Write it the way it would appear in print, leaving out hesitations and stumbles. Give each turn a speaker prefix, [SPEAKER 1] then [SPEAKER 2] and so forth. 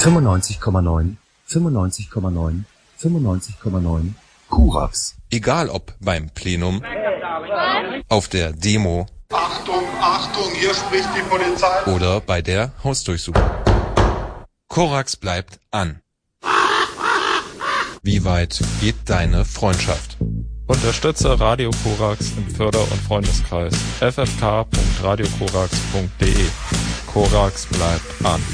[SPEAKER 1] 95,9, 95,9, 95,9. Korax.
[SPEAKER 2] Egal ob beim Plenum, auf der Demo,
[SPEAKER 3] Achtung, Achtung, hier spricht die Polizei.
[SPEAKER 2] Oder bei der Hausdurchsuchung. Korax bleibt an. Wie weit geht deine Freundschaft?
[SPEAKER 4] Unterstütze Radio Korax im Förder- und Freundeskreis. ffk.radiokorax.de. Korax bleibt an.